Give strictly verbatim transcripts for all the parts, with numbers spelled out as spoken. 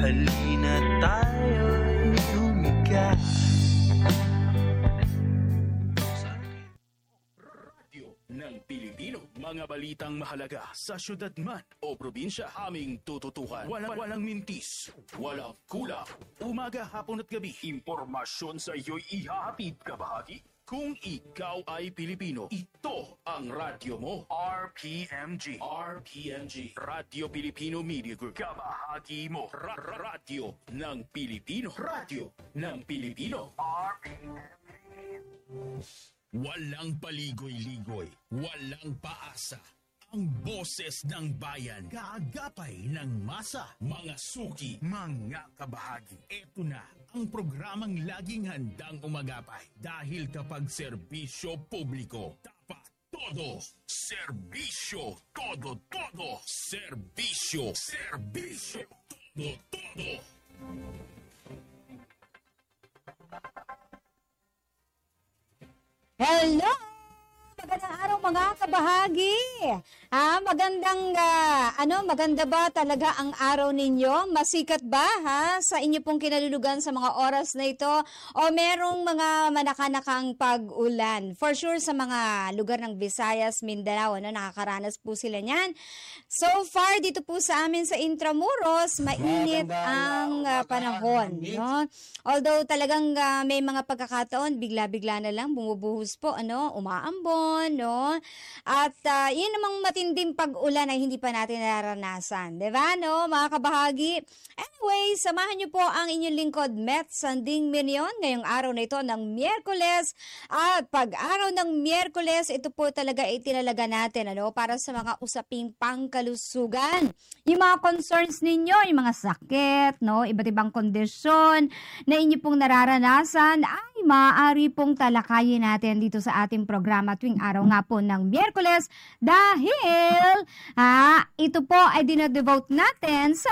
halina tayo'y lumikas. Radio ng Pilipino. Mga balitang mahalaga sa syudad man o probinsya, aming tututukan. Walang, walang mintis, walang kulang. Umaga, hapon at gabi, impormasyon sa iyo'y ihahatid kabahagi. Kung ikaw ay Pilipino, ito ang radyo mo. R P M G. R P M G. Radio Filipino Media Group. Kabahagi mo. Ra- ra- radyo ng Pilipino. Radyo ng Pilipino. R P M G. Walang paligoy-ligoy. Walang paasa. Ang boses ng bayan, kaagapay ng masa, mga suki, mga kabahagi. Ito na ang programang laging handang umagapay. Dahil kapag serbisyo publiko, dapat todo. Serbisyo, todo, todo. Serbisyo, serbisyo, todo, todo. Hello! Magandang araw mga kabahagi. Ah, magandang uh, ano, maganda ba talaga ang araw ninyo? Masikat ba ha sa inyo pong kinalulugan sa mga oras na ito o merong mga manakanakang pag-ulan? For sure sa mga lugar ng Visayas, Mindanao, ano, nakakaranas po sila niyan. So far dito po sa amin sa Intramuros, mainit ang uh, panahon, no? Although talagang uh, may mga pagkakataon bigla-bigla na lang bumubuhos po, ano, umaambon, no? At uh, yun namang matinding pag-ulan ay hindi pa natin nararanasan, di ba, no, mga kabahagi? Anyway, samahan niyo po ang inyong lingkod, Met Sanding Minion, ngayong araw na ito ng Miyerkules. At pag-araw ng Miyerkules, ito po talaga itinalaga natin, ano, para sa mga usaping pangkalusugan. Yung mga concerns ninyo, yung mga sakit, no, iba't ibang kondisyon na inyo pong nararanasan, ay maaari pong talakayin natin dito sa ating programa tuwing araw nga po ng Miyerkules dahil ah, ito po ay dinadevote natin sa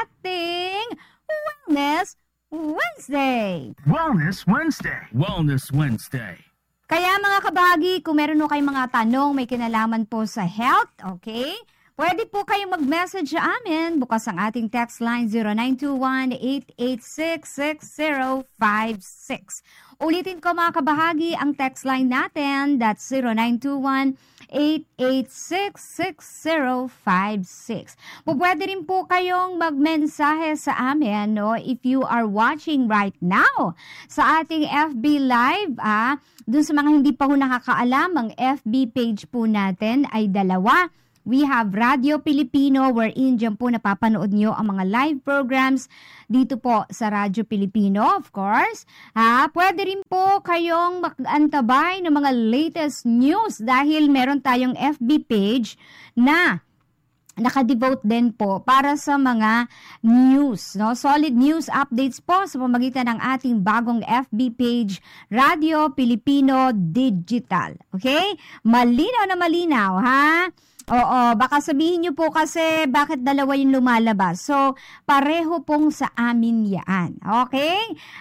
ating Wellness Wednesday. Wellness Wednesday. Wellness Wednesday. Kaya mga kabagi, kung meron mo kayong mga tanong, may kinalaman po sa health, okay? Pwede po kayong mag-message sa amin. Bukas ang ating text line zero nine two one, eight eight six, six zero five six. Ulitin ko mga kabahagi ang text line natin. That's zero nine two one, eight eight six, six zero five six. Pwede rin po kayong magmensahe sa amin, no, if you are watching right now sa ating F B Live. Ah, dun sa mga hindi pa ho nakakaalam, ang F B page po natin ay dalawa. We have Radio Pilipino wherein dyan po napapanood nyo ang mga live programs dito po sa Radio Pilipino, of course. Ha, pwede rin po kayong mag-antabay ng mga latest news dahil meron tayong F B page na nakadevote din po para sa mga news, no? Solid news updates po sa pamamagitan ng ating bagong F B page, Radio Pilipino Digital. Okay? Malinaw na malinaw, ha? Oo, baka sabihin nyo po kasi bakit dalawa yung lumalabas. So, pareho pong sa amin yan. Okay?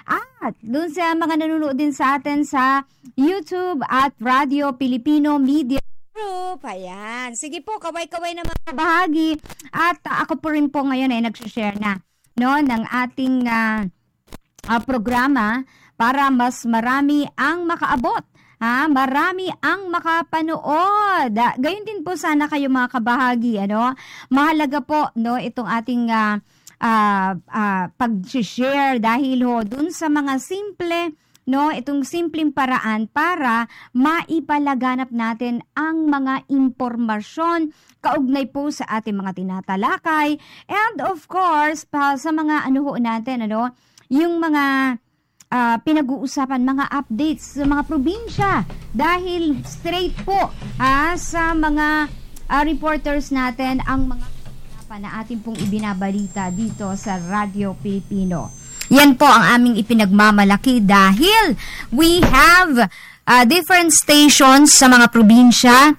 At dun sa mga nanonood din sa atin sa YouTube at Radio Filipino Media Group. Ayan. Sige po, kaway-kaway na mga bahagi. At uh, ako po rin po ngayon ay nag-share na, no, ng ating uh, uh, programa para mas marami ang makaabot. Ha, marami ang makapanood. Gayun din po sana kayo mga kabahagi, ano? Mahalaga po, no, itong ating uh, uh, uh, pag-share dahil ho dun sa mga simple, no, itong simpleng paraan para maipalaganap natin ang mga impormasyon kaugnay po sa ating mga tinatalakay and of course pa sa mga ano ho natin, ano, yung mga Uh, pinag-uusapan, mga updates sa mga probinsya dahil straight po ha, sa mga uh, reporters natin ang mga na ating pong ibinabalita dito sa Radio Pilipino. Yan po ang aming ipinagmamalaki dahil we have uh, different stations sa mga probinsya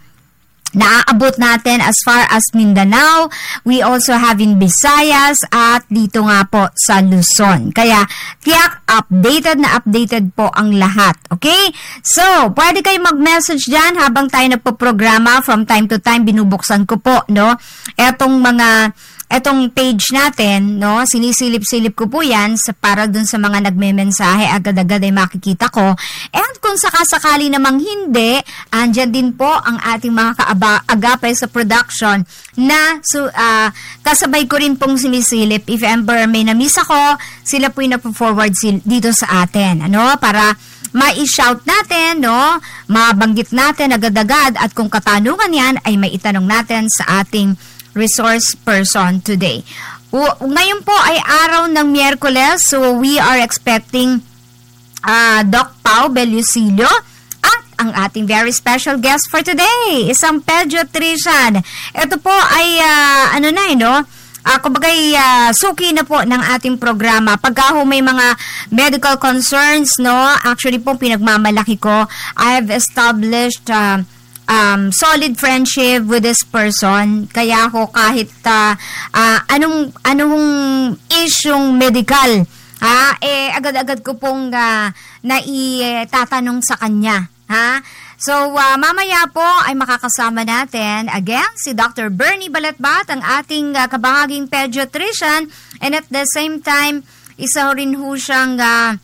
naaabot natin as far as Mindanao. We also have in Visayas at dito nga po sa Luzon. Kaya, tiyak updated na updated po ang lahat. Okay? So, pwede kayo mag-message dyan habang tayo nagpo-programa. From time to time, binubuksan ko po, no? Etong mga etong page natin, no, sinisilip-silip ko po yan sa, para dun sa mga nagme-mensahe, agad-agad ay makikita ko. And kung sakasakali namang hindi, andyan din po ang ating mga kaagapay sa production na so, uh, kasabay ko rin pong sinisilip. If ever may na-miss ako, sila po yung napo-forward dito sa atin, ano, para ma-shout natin, no? Mabanggit natin agad-agad at kung katanungan yan ay may itanong natin sa ating resource person today. O, ngayon po ay araw ng Miyerkules, so we are expecting uh, Doc Pao Bellusilio at ang ating very special guest for today, isang pediatrician. Ito po ay uh, ano na eh, no? Uh, kumbagay, uh, suki na po ng ating programa. Pagka ho may mga medical concerns, no, actually po pinagmamalaki ko, I have established uh, um, solid friendship with this person. Kaya ho kahit uh, uh, anong, anong isyong medical, ha, eh, agad-agad ko pong uh, naitatanong sa kanya. Ha? So, uh, mamaya po ay makakasama natin again si Doctor Bernie Balatbat, ang ating uh, kabahaging pediatrician, and at the same time, isa rin ho siyang uh,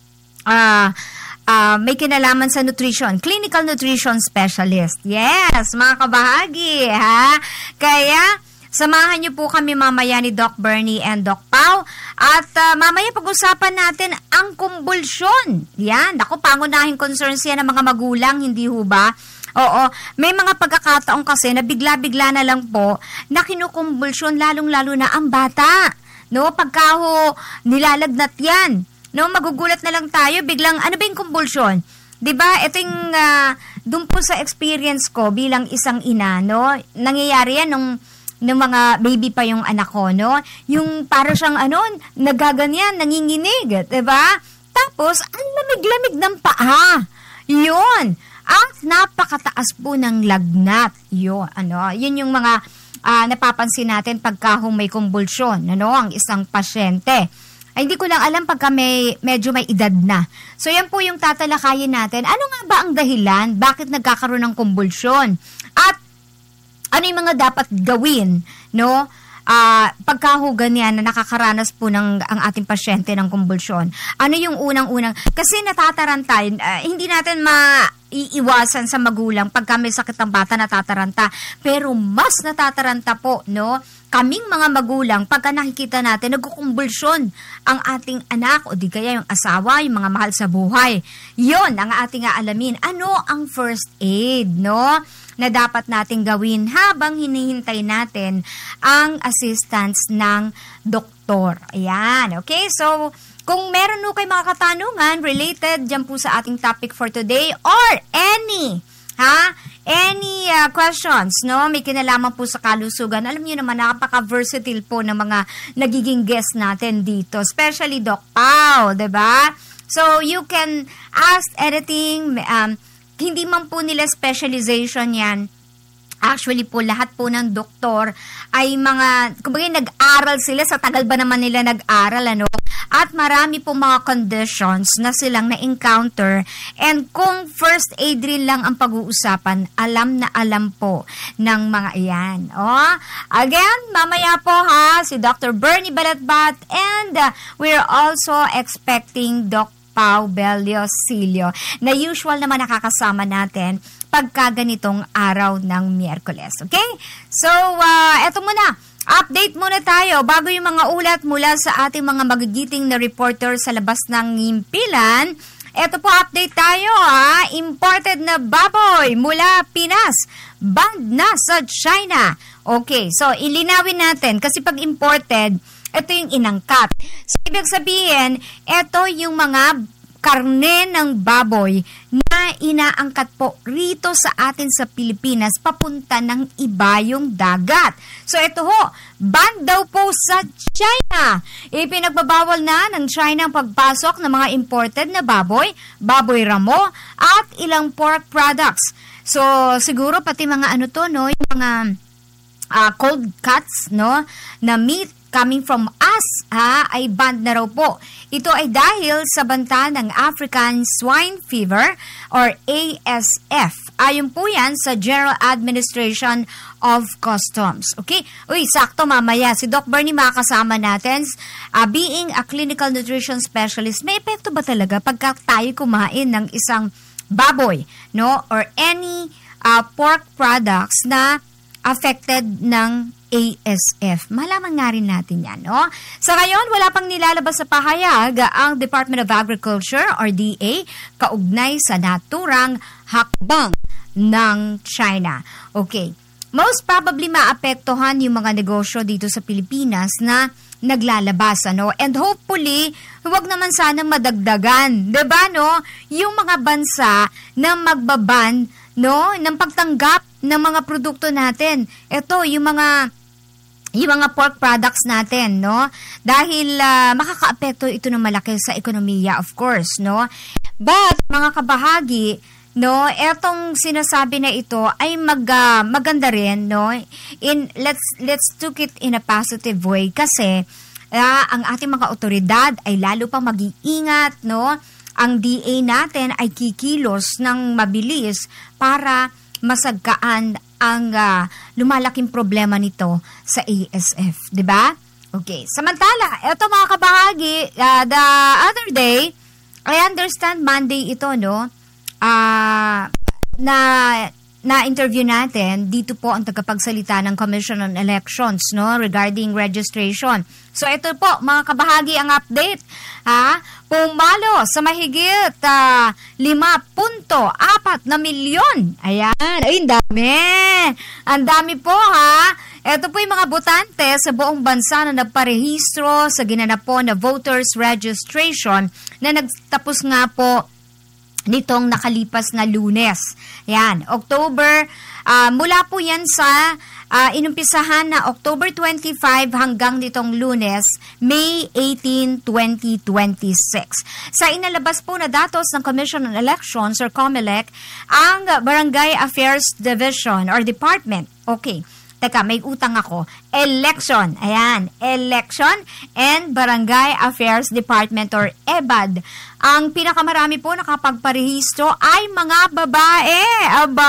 uh, uh, may kinalaman sa nutrition, clinical nutrition specialist. Yes, mga kabahagi, ha? Kaya, samahan niyo po kami mamaya ni Doc Bernie and Doc Pao. At uh, mamaya pag-usapan natin ang kumbulsyon. Yan, ako pangunahing concerns yan ng mga magulang, hindi ho ba? Oo, may mga pagkakataon kasi na bigla-bigla na lang po na kinukumbulsyon, lalong-lalo na ang bata. No, pagka ho nilalagnat yan. No, magugulat na lang tayo, biglang ano ba yung kumbulsyon? 'Di ba? Ito yung uh, doon po sa experience ko bilang isang ina, no? Nangyayari yan nung ng mga baby pa yung anak ko, no? Yung para siyang ano, nagaganyan, nanginginig, diba? Tapos, ang lamig-lamig ng paa. Yun. Ang napakataas po ng lagnat. Yun, ano, yun yung mga uh, napapansin natin pagka may kumbulsyon, ano, ang isang pasyente. Ay, hindi ko lang alam pagka may, medyo may edad na. So, yan po yung tatalakayin natin. Ano nga ba ang dahilan? Bakit nagkakaroon ng kumbulsyon? At ano yung mga dapat gawin, no? Uh, pagkahugan yan na nakakaranas po ng ang ating pasyente ng kumbulsyon. Ano yung unang-unang? Kasi natataranta, uh, hindi natin maiiwasan sa magulang pagka may sakit ang bata, natataranta. Pero mas natataranta po, no? Kaming mga magulang, pagka nakikita natin, nagkukumbulsyon ang ating anak o di kaya yung asawa, yung mga mahal sa buhay. Yun ang ating aalamin. Ano ang first aid, no? Na dapat nating gawin habang hinihintay natin ang assistance ng doktor. Ayan, okay? So, kung meron no kayo mga katanungan related dyan po sa ating topic for today or any, ha? Any uh, questions, no? May kinalaman po sa kalusugan. Alam niyo naman, napaka-versatile po ng mga nagiging guest natin dito. Especially Doc Pao, diba? So, you can ask anything, um, hindi man po nila specialization yan. Actually po, lahat po ng doktor ay mga, kumbaga nag-aral sila, sa tagal ba naman nila nag-aral, ano? At marami po mga conditions na silang na-encounter. And kung first aid rin lang ang pag-uusapan, alam na alam po ng mga iyan. Oh, again, mamaya po ha, si Doctor Bernie Balatbat, and uh, we're also expecting Doc Pao Bellusilio, na usual naman nakakasama natin pagka ganitong araw ng Miyerkules. Okay? So, uh, eto muna. Update muna tayo bago yung mga ulat mula sa ating mga magigiting na reporter sa labas ng himpilan. Eto po, update tayo ha. Imported na baboy mula Pinas, banned na sa China. Okay, so ilinawin natin kasi pag imported, ito yung inangkat. So, ibig sabihin, ito yung mga karne ng baboy na inaangkat po rito sa atin sa Pilipinas papunta ng ibayong dagat. So, ito ho, ban daw po sa China. Ipinagbabawal na ng China ang pagpasok ng mga imported na baboy, baboy ramo, at ilang pork products. So, siguro pati mga ano to, no, yung mga uh, cold cuts, no, na meat coming from us, ha, ay banned na raw po. Ito ay dahil sa banta ng African Swine Fever or A S F. Ayon po yan sa General Administration of Customs. Okay? Uy, sakto mamaya. Si Doc Bernie makakasama natin. Uh, being a clinical nutrition specialist, may epekto ba talaga pagka tayo kumain ng isang baboy, no? Or any uh, pork products na affected ng A S F. Malaman nga rin natin yan, no? Sa ngayon, wala pang nilalabas sa pahayag ang Department of Agriculture or D A kaugnay sa naturang hakbang ng China. Okay. Most probably maapektuhan yung mga negosyo dito sa Pilipinas na naglalabas, ano? And hopefully, huwag naman sana madagdagan. Diba, no? Yung mga bansa na magbaban, no? Ng pagtanggap ng mga produkto natin. Ito, yung mga yung mga pork products natin, no? Dahil uh, makakaapekto ito ng malaki sa ekonomiya, of course, no? But, mga kabahagi, no, etong sinasabi na ito ay mag, uh, maganda rin, no? In, let's, let's took it in a positive way kasi uh, ang ating mga otoridad ay lalo pang mag-iingat, no? Ang D A natin ay kikilos ng mabilis para masagkaan ang uh, lumalaking problema nito sa A S F, di ba? Okay. Samantala, eto mga kabahagi, uh, the other day, I understand Monday ito, no? Ah, uh, na na-interview natin, dito po ang tagapagsalita ng Commission on Elections, no, regarding registration. So ito po, mga kabahagi, ang update, ha? Pumalo sa mahigit uh, lima punto apat na milyon. Ayan, ay, ang dami. Ang dami po, ha? Ito po yung mga botante sa buong bansa na nagparehistro sa ginanap po na voters registration na nagtapos nga po nitong nakalipas na Lunes. Yan, October, uh, mula po yan sa uh, inumpisahan na October twenty-five hanggang nitong Lunes, May eighteen, twenty twenty-six. Sa inalabas po na datos ng Commission on Elections or COMELEC, ang Barangay Affairs Division or Department, okay, teka, may utang ako. Election. Ayan. Election and Barangay Affairs Department or E B A D. Ang pinakamarami po nakapagparehistro ay mga babae. Aba!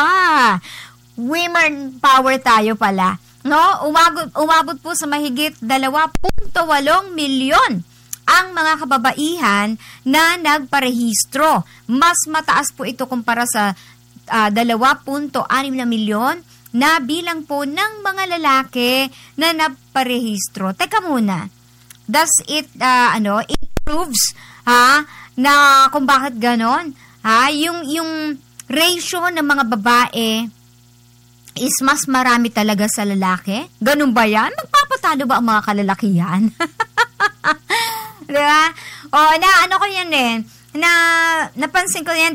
Women power tayo pala. No? Umabot, umabot po sa mahigit dalawa punto walong milyon ang mga kababaihan na nagparehistro. Mas mataas po ito kumpara sa uh, dalawa punto anim na milyon na bilang po ng mga lalaki na naparehistro. Teka muna. Does it, uh, ano, it proves, ha, na kung bakit ganon, ha, yung, yung ratio ng mga babae is mas marami talaga sa lalaki? Ganun ba yan? Magpapatalo ba ang mga kalalakihan? Diba? O, na, ano ko yan eh, na, napansin ko yan